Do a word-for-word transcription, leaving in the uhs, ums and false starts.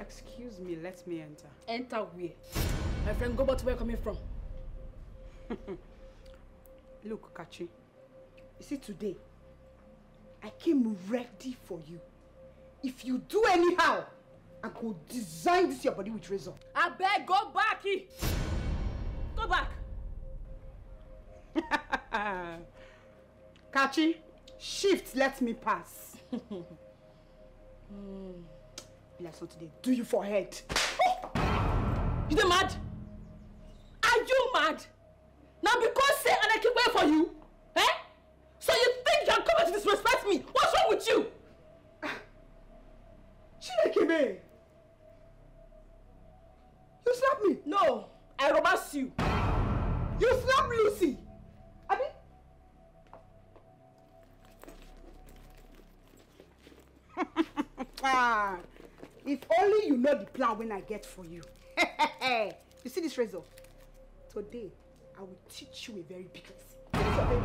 Excuse me, let me enter. Enter where? My friend, go back to where you're coming from. Look, Kachi, you see today, I came ready for you. If you do anyhow, I could design this your body with razor. I beg, go back! Go back! Kachi, shift, let me pass. mm. Like something they do you for head. You the mad? Are you mad? Now because say and I keep waiting for you? Eh? So you think you can come and disrespect me? What's wrong with you? Chinekeme! You slapped me! No, I romance you. You slapped Lucy! Abi? Ah, if only you know the plan when I get for you. You see this razor? Today, I will teach you a very big lesson.